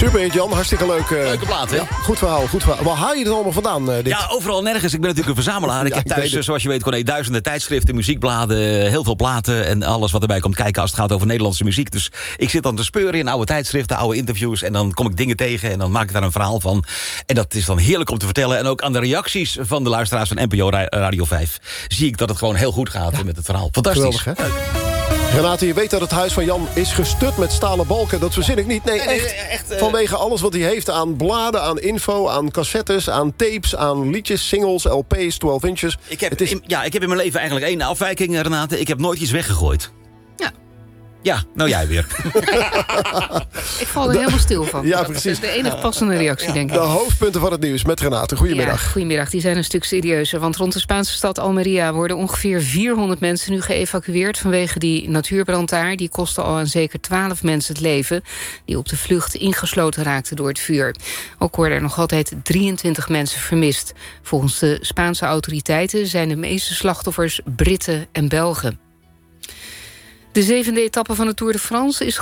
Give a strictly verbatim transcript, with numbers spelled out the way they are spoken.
Super, Jan. Hartstikke leuk. Uh, Leuke plaat, hè? Ja, goed verhaal, goed verhaal. Waar haal je het allemaal vandaan, uh, dit? Ja, overal nergens. Ik ben natuurlijk een verzamelaar. Ik Ja, heb ik thuis, weet het. zoals je weet, gewoon duizenden tijdschriften, muziekbladen, heel veel platen en alles wat erbij komt kijken als het gaat over Nederlandse muziek. Dus ik zit dan te speuren in oude tijdschriften, oude interviews en dan kom ik dingen tegen en dan maak ik daar een verhaal van. En dat is dan heerlijk om te vertellen. En ook aan de reacties van de luisteraars van N P O Radio vijf zie ik dat het gewoon heel goed gaat ja. met het verhaal. Fantastisch. Geweldig, hè? Renate, je weet dat het huis van Jan is gestut met stalen balken. Dat verzin ik niet. Nee, Nee, nee, echt. echt, uh... Vanwege alles wat hij heeft aan bladen, aan info, aan cassettes, aan tapes, aan liedjes, singles, L P's, twaalf inches. Ik heb, het is... in, ja, ik heb in mijn leven eigenlijk één afwijking, Renate. Ik heb nooit iets weggegooid. Ja. Ja, nou jij weer. Ik val er helemaal stil van. Ja, dat precies. is de enige passende reactie, ja. denk ik. De hoofdpunten van het nieuws met Renate. Goedemiddag. Ja, goedemiddag. Die zijn een stuk serieuzer. Want rond de Spaanse stad Almeria worden ongeveer vierhonderd mensen nu geëvacueerd vanwege die natuurbrand daar. Die kostte al aan zeker twaalf mensen het leven, die op de vlucht ingesloten raakten door het vuur. Ook worden er nog altijd drieëntwintig mensen vermist. Volgens de Spaanse autoriteiten zijn de meeste slachtoffers Britten en Belgen. De zevende etappe van de Tour de France is